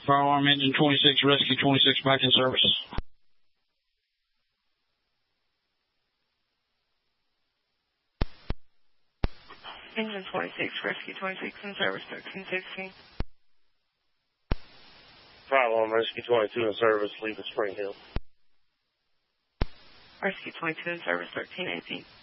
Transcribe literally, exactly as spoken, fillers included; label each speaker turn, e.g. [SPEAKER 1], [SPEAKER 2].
[SPEAKER 1] Fire alarm engine twenty-six, rescue twenty-six back in service.
[SPEAKER 2] Engine twenty-six, rescue twenty-six in service, thirteen sixteen.
[SPEAKER 3] Fire alarm rescue twenty-two in service, leaving Spring Hill.
[SPEAKER 2] Rescue twenty-two in service, thirteen eighteen.